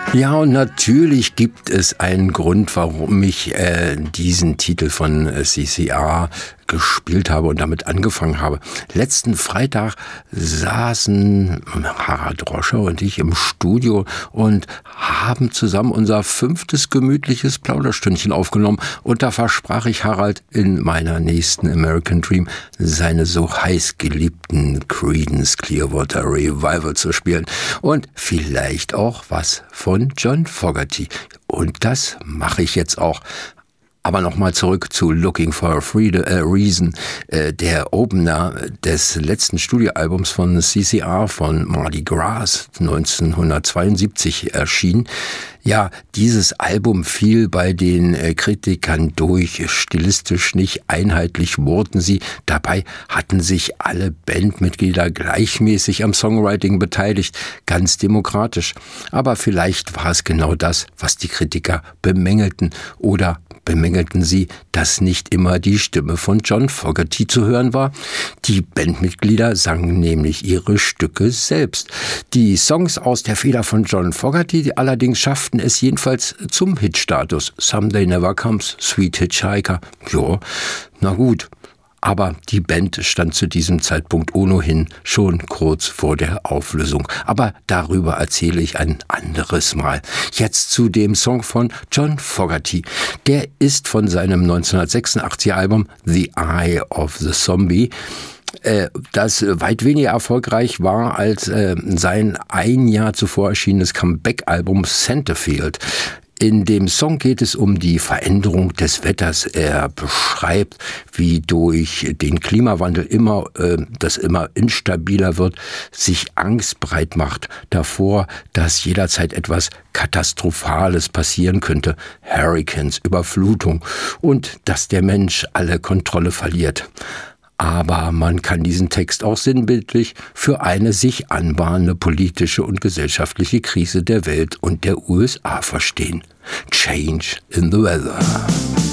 Ja, und natürlich gibt es einen Grund, warum ich diesen Titel von CCR gespielt habe und damit angefangen habe. Letzten Freitag saßen Harald Roscher und ich im Studio und haben zusammen unser 5. gemütliches Plauderstündchen aufgenommen. Und da versprach ich Harald, in meiner nächsten American Dream seine so heiß geliebten Creedence Clearwater Revival zu spielen. Und vielleicht auch was von John Fogerty. Und das mache ich jetzt auch. Aber nochmal zurück zu Looking for a Reason, der Opener des letzten Studioalbums von CCR von Mardi Gras 1972 erschien. Ja, dieses Album fiel bei den Kritikern durch, stilistisch nicht einheitlich wurden sie. Dabei hatten sich alle Bandmitglieder gleichmäßig am Songwriting beteiligt, ganz demokratisch. Aber vielleicht war es genau das, was die Kritiker bemängelten. Oder bemängelten sie, dass nicht immer die Stimme von John Fogerty zu hören war? Die Bandmitglieder sangen nämlich ihre Stücke selbst. Die Songs aus der Feder von John Fogerty allerdings schafften es jedenfalls zum Hitstatus. Someday Never Comes, Sweet Hitchhiker. Ja, na gut. Aber die Band stand zu diesem Zeitpunkt ohnehin schon kurz vor der Auflösung. Aber darüber erzähle ich ein anderes Mal. Jetzt zu dem Song von John Fogerty. Der ist von seinem 1986er Album The Eye of the Zombie, das weit weniger erfolgreich war als sein ein Jahr zuvor erschienenes Comeback-Album Centerfield. In dem Song geht es um die Veränderung des Wetters. Er beschreibt, wie durch den Klimawandel das immer instabiler wird, sich Angst breit macht davor, dass jederzeit etwas Katastrophales passieren könnte. Hurricanes, Überflutung und dass der Mensch alle Kontrolle verliert. Aber man kann diesen Text auch sinnbildlich für eine sich anbahnende politische und gesellschaftliche Krise der Welt und der USA verstehen. Change in the weather.